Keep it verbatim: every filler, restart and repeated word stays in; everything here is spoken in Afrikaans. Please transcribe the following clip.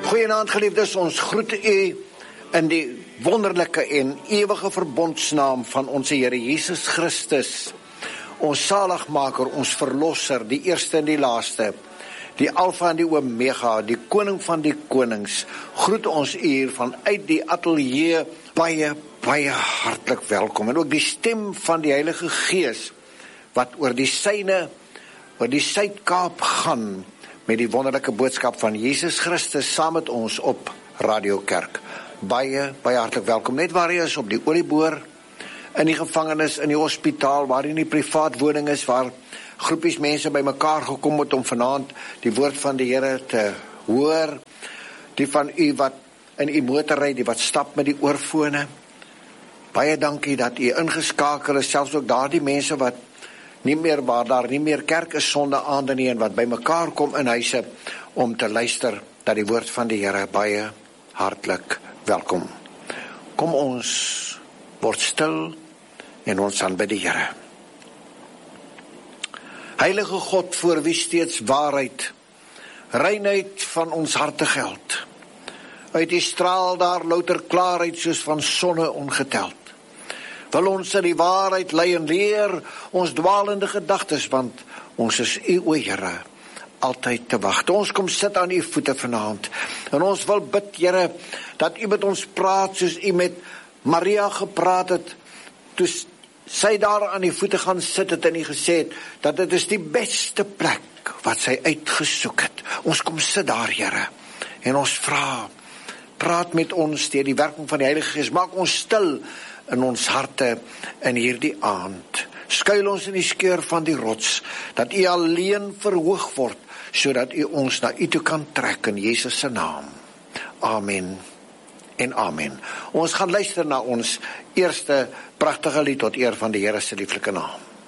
Goeienaand geliefdes, ons groet u in die wonderlike en ewige verbondsnaam van ons Here Jesus Christus, ons saligmaker, ons verlosser, die eerste en die laaste, die Alfa en die Omega, die koning van die konings. Groet ons u hier vanuit die ateljee, baie, baie hartlik welkom. En ook die stem van die Heilige Gees, wat oor die syne, oor die Suid-Kaap gaan, met die wonderlike boodskap van Jesus Christus saam met ons op Radio Kerk. Baie, baie hartlik welkom. Net waar jy is, op die olieboor, in die gevangenis, in die hospitaal, waar in die privaat woning is, waar groepies mense by mekaar gekom het om vanaand die woord van die Here te hoor. Die van u wat in u motor ry, die wat stap met die oorfone. Baie dankie dat u ingeskakel is, selfs ook daardie mense wat nie meer, waar daar nie meer kerk is sonde aande nie, en wat by mekaar kom in huise om te luister dat die woord van die Here. Baie hartlik welkom. Kom ons word stil en ons aanbid die Here. Heilige God, voor wie steeds waarheid, reinheid van ons harte geld. Uit die straal daar louter klaarheid soos van sonne ongeteld. Wil ons in die waarheid lei en leer ons dwalende gedagtes, want ons is u, o Here, altyd te wag. Ons kom sit aan u voete vanaand, en ons wil bid, Here, dat u met ons praat, soos u met Maria gepraat het, toe sy daar aan die voete gaan sit het, en u gesê het, dat dit is die beste plek, wat sy uitgesoek het. Ons kom sit daar, Here, en ons vra, praat met ons deur die werking van die Heilige Gees, maak ons stil, in ons harte in hierdie aand. Skuil ons in die skeur van die rots, dat u alleen verhoog word, sodat u ons na u toe kan trek in Jesus se naam. Amen en amen. Ons gaan luister na ons eerste pragtige lied tot eer van die Here se lieflike naam.